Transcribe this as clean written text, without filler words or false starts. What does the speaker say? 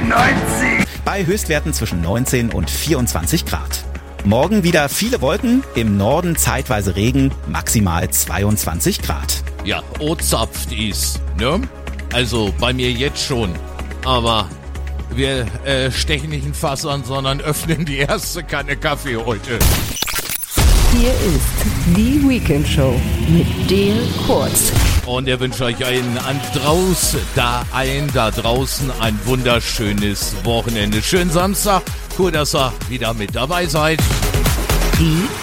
90. Bei Höchstwerten zwischen 19 und 24 Grad. Morgen wieder viele Wolken, im Norden zeitweise Regen, maximal 22 Grad. Ja, zapft ist, ne? Also bei mir jetzt schon. Aber wir stechen nicht ein Fass an, sondern öffnen die erste Kanne Kaffee heute. Hier ist die Weekend Show mit Dale Kurz. Und er wünscht euch da draußen ein wunderschönes Wochenende. Schönen Samstag. Cool, dass ihr wieder mit dabei seid. Die